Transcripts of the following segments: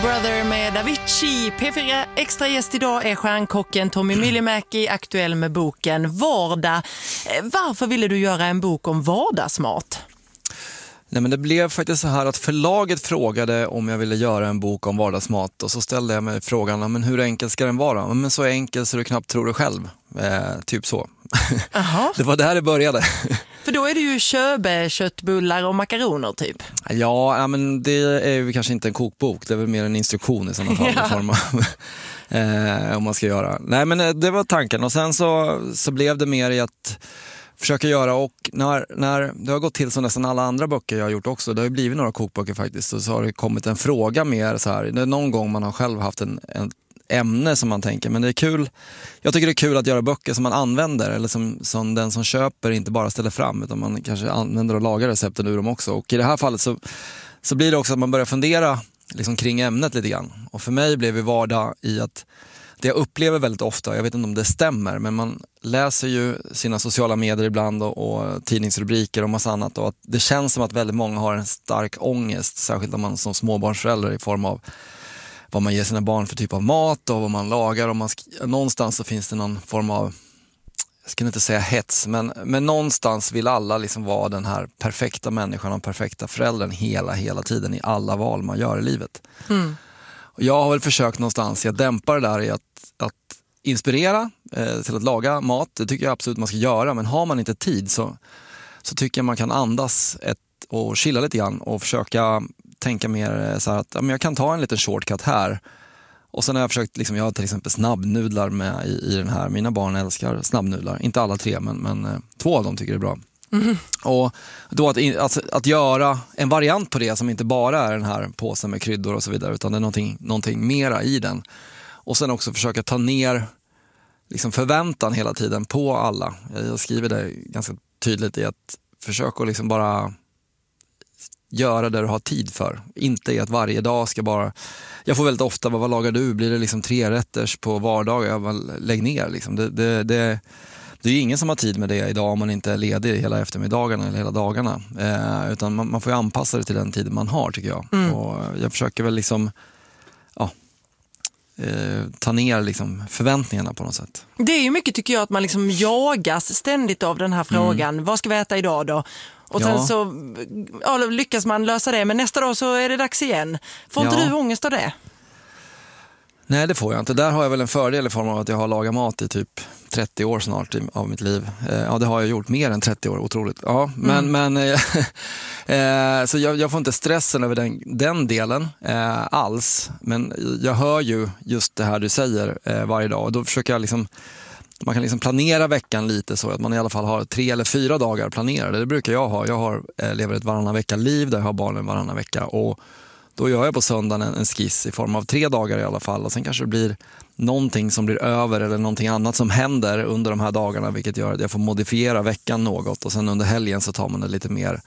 Brother med Avicii. P4 extra gäst idag är stjärnkocken Tommy Myllymäki, aktuell med boken Vardag. Varför ville du göra en bok om vardagsmat? Nej, men det blev faktiskt så här att förlaget frågade om jag ville göra en bok om vardagsmat, och så ställde jag mig frågan, men hur enkel ska den vara? Men så enkel så du knappt tror det själv. Typ så. Det var där det började. För då är det ju köttbullar och makaroner typ. Ja, men det är ju kanske inte en kokbok. Det är väl mer en instruktion i sådana fall. Form av, om man ska göra. Nej, men det var tanken. Och sen så blev det mer i att försöka göra, och när det har gått till som nästan alla andra böcker jag har gjort också, det har ju blivit några kokböcker faktiskt, och så har det kommit en fråga mer så här, det är någon gång man har själv haft en ämne som man tänker, men det är kul. Jag tycker det är kul att göra böcker som man använder, eller som den som köper inte bara ställer fram, utan man kanske använder och lagar recepten ur dem också. Och i det här fallet så blir det också att man börjar fundera liksom kring ämnet lite grann. Och för mig blev det vardag i att det jag upplever väldigt ofta, jag vet inte om det stämmer, men man läser ju sina sociala medier ibland och tidningsrubriker och massa annat, och att det känns som att väldigt många har en stark ångest, särskilt om man som småbarnsförälder, i form av vad man ger sina barn för typ av mat och vad man lagar. Och någonstans så finns det någon form av, jag skulle inte säga hets, men någonstans vill alla liksom vara den här perfekta människan och perfekta föräldern hela tiden i alla val man gör i livet. Mm. Och jag har väl försökt någonstans att dämpa det där i att inspirera till att laga mat. Det tycker jag absolut man ska göra, men har man inte tid så tycker jag man kan andas och chilla lite grann och försöka tänka mer så här att jag kan ta en liten shortcut här. Och sen har jag försökt, jag har till exempel snabbnudlar med i den här. Mina barn älskar snabbnudlar. Inte alla 3, men 2 av dem tycker det är bra. Mm. Och då att göra en variant på det som inte bara är den här påsen med kryddor och så vidare, utan det är någonting mera i den. Och sen också försöka ta ner förväntan hela tiden på alla. Jag skriver det ganska tydligt i att försöka bara göra det du har tid för. Inte i att varje dag ska bara... Jag får väldigt ofta, vad lagar du? Blir det 3-rätters på vardag? Lägg ner. Det är ju ingen som har tid med det idag om man inte är ledig hela eftermiddagarna eller hela dagarna. Utan man får ju anpassa det till den tiden man har, tycker jag. Mm. Och jag försöker väl ta ner förväntningarna på något sätt. Det är ju mycket, tycker jag, att man jagas ständigt av den här frågan. Vad ska vi äta idag då? Och sen så lyckas man lösa det, men nästa dag så är det dags igen. Får inte du ångest av det? Nej, det får jag inte. Där har jag väl en fördel i form av att jag har lagat mat i typ 30 år snart av mitt liv. Ja, det har jag gjort mer än 30 år, otroligt. Ja, men så jag får inte stressen över den delen alls. Men jag hör ju just det här du säger varje dag. Och då försöker jag man kan planera veckan lite så att man i alla fall har 3 eller 4 dagar planerade. Det brukar jag ha. Jag lever ett varannan vecka-liv där jag har barnen varannan vecka, och då gör jag på söndagen en skiss i form av 3 dagar i alla fall, och sen kanske det blir någonting som blir över eller någonting annat som händer under de här dagarna, vilket gör att jag får modifiera veckan något, och sen under helgen så tar man det lite mer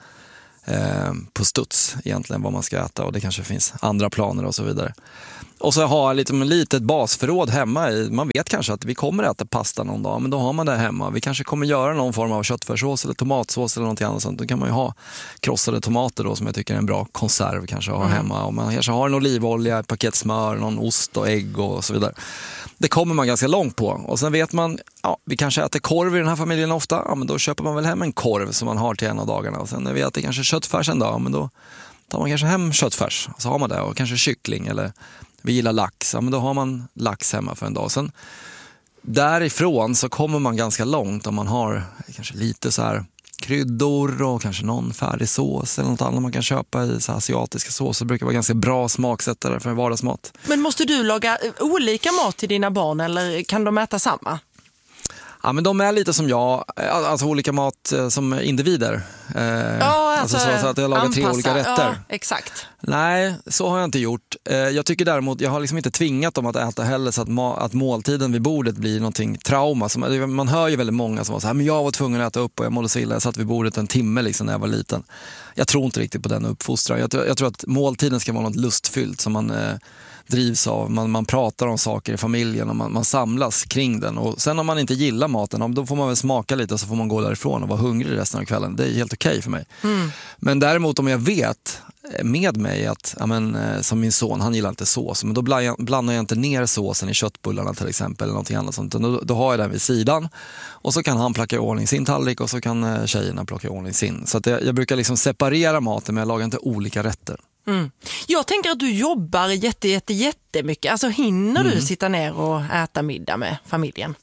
på studs egentligen vad man ska äta, och det kanske finns andra planer och så vidare. Och så har jag ett litet basförråd hemma. Man vet kanske att vi kommer att äta pasta någon dag, men då har man det hemma. Vi kanske kommer göra någon form av köttfärssås eller tomatsås eller någonting annat sånt. Då kan man ju ha krossade tomater då, som jag tycker är en bra konserv kanske att ha hemma. Och man kanske har en olivolja, ett paket smör, någon ost och ägg och så vidare. Det kommer man ganska långt på. Och sen vet man, vi kanske äter korv i den här familjen ofta. Ja, men då köper man väl hem en korv som man har till en av dagarna. Och sen när vi äter kanske köttfärs en dag, men då tar man kanske hem köttfärs. Så har man det, och kanske kyckling, eller vi gillar lax. Ja, men då har man lax hemma för en dag. Sen därifrån så kommer man ganska långt om man har kanske lite så här kryddor och kanske någon färdig sås eller något annat man kan köpa i så asiatiska såser. Det brukar vara ganska bra smaksättare för en vardagsmat. Men måste du laga olika mat till dina barn, eller kan de äta samma? Ja, men de är lite som jag, alltså olika mat som individer. Alltså så att jag lagar 3 olika rätter. Ja, exakt. Nej, så har jag inte gjort. Jag tycker däremot, jag har inte tvingat dem att äta heller, så att måltiden vid bordet blir någonting trauma. Man hör ju väldigt många som var så här, men jag var tvungen att äta upp och jag mådde så illa. Jag satt vid bordet en timme när jag var liten. Jag tror inte riktigt på den uppfostran. Jag tror att måltiden ska vara något lustfyllt som man drivs av. Man pratar om saker i familjen och man samlas kring den. Och sen om man inte gillar maten, då får man väl smaka lite och så får man gå därifrån och vara hungrig resten av kvällen. Det är helt okej för mig. Men däremot om jag vet med mig att, som min son, han gillar inte sås, men då blandar jag inte ner såsen i köttbullarna till exempel eller någonting annat sånt. Då har jag den vid sidan och så kan han plocka i ordning sin tallrik och så kan tjejerna plocka i ordning sin. Så att jag brukar liksom separera maten, men jag lagar inte olika rätter. Jag tänker att du jobbar jättemycket. Alltså hinner du sitta ner och äta middag med familjen?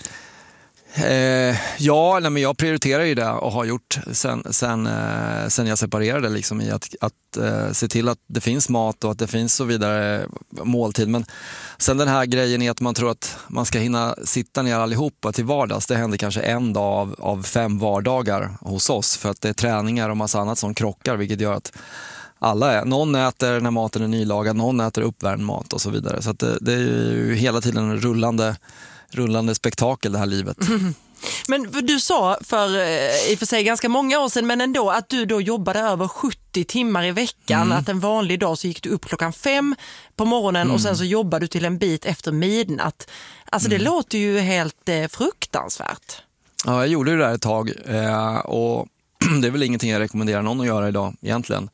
Men jag prioriterar ju det och har gjort sen jag separerade liksom, i att se till att det finns mat och att det finns så vidare måltid. Men sen den här grejen är att man tror att man ska hinna sitta ner allihopa till vardags. Det händer kanske en dag av 5 vardagar hos oss, för att det är träningar och massa annat som krockar, vilket gör att någon äter när maten är nylagad, någon äter uppvärmd mat och så vidare. Så att det är ju hela tiden en rullande spektakel, det här livet. Men du sa i och för sig ganska många år sedan, men ändå, att du då jobbade över 70 timmar i veckan. Att en vanlig dag så gick du upp 5:00 på morgonen och sen så jobbade du till en bit efter midnatt. Alltså det låter ju helt fruktansvärt. Ja, jag gjorde det där ett tag och det är väl ingenting jag rekommenderar någon att göra idag egentligen.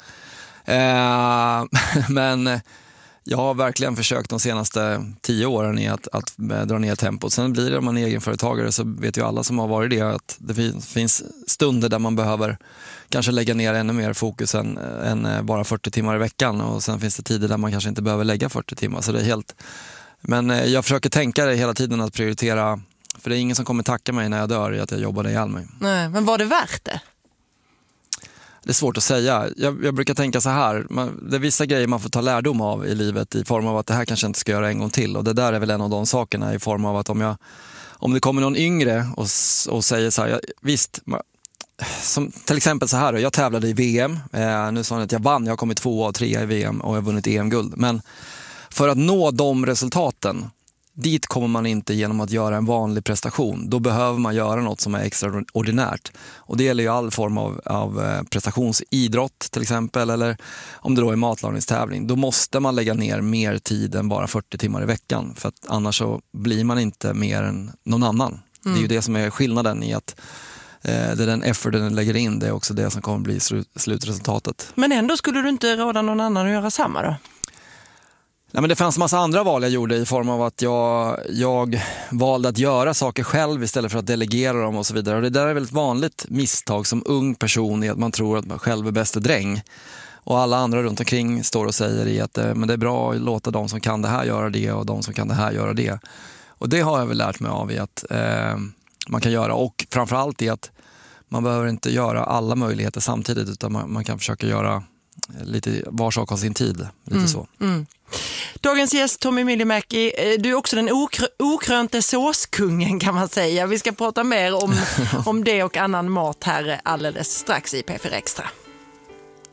Men jag har verkligen försökt de senaste 10 åren i att dra ner tempot. Sen blir det, om man är egenföretagare, så vet ju alla som har varit det, att det finns stunder där man behöver kanske lägga ner ännu mer fokus än bara 40 timmar i veckan. Och sen finns det tider där man kanske inte behöver lägga 40 timmar. Så det är helt... Men jag försöker tänka det hela tiden, att prioritera. För det är ingen som kommer tacka mig när jag dör i att jag jobbade ihjäl mig. Nej, men var det värt det? Det är svårt att säga. Jag brukar tänka så här. Det är vissa grejer man får ta lärdom av i livet, i form av att det här kanske inte ska göra en gång till. Och det där är väl en av de sakerna, i form av att om det kommer någon yngre och säger så här, visst, som till exempel så här, jag tävlade i VM. Nu sa han att jag vann, jag har kommit 2 av 3 i VM och jag har vunnit EM-guld. Men för att nå de resultaten, dit kommer man inte genom att göra en vanlig prestation. Då behöver man göra något som är extraordinärt. Och det gäller ju all form av prestationsidrott till exempel, eller om det då är matlagningstävling. Då måste man lägga ner mer tid än bara 40 timmar i veckan. För att annars så blir man inte mer än någon annan. Det är ju det som är skillnaden i att det är den effort den lägger in. Det är också det som kommer bli slutresultatet. Men ändå skulle du inte råda någon annan att göra samma då? Nej, men det fanns massa andra val jag gjorde, i form av att jag valde att göra saker själv istället för att delegera dem och så vidare. Och det där är väl ett vanligt misstag som ung person, i att man tror att man själv är bäste dräng. Och alla andra runt omkring står och säger i att men det är bra att låta de som kan det här göra det och de som kan det här göra det. Och det har jag väl lärt mig av i att man kan göra. Och framförallt i att man behöver inte göra alla möjligheter samtidigt, utan man kan försöka göra lite var sak har sin tid. Lite så. Dagens gäst Tommy Myllymäki, du är också den okrönte såskungen, kan man säga. Vi ska prata mer om det och annan mat här alldeles strax i P4 Extra.